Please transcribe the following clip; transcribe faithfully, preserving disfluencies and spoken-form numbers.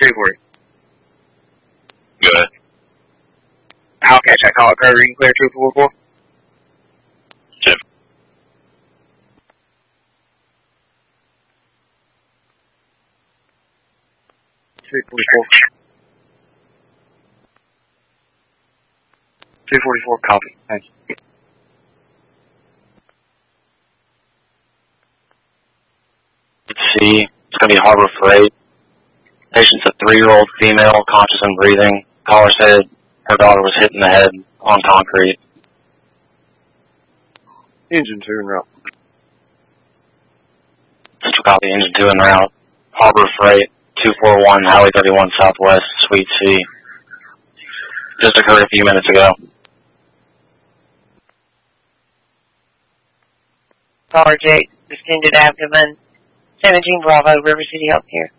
ready for you. Good. I'll catch that call at Curry and clear two four four. Chip. three forty-four. three forty-four, copy. Thank you. Let's see. It's going to be Harbor Freight. Patient's a three-year-old female, conscious and breathing. Caller said her daughter was hit in the head on concrete. Engine two en route. Central copy, engine two en route. Harbor Freight, two four one, Highway thirty-one Southwest, Suite C. Just occurred a few minutes ago. Caller Jake, distended abdomen, seventeen Bravo, River City Healthcare.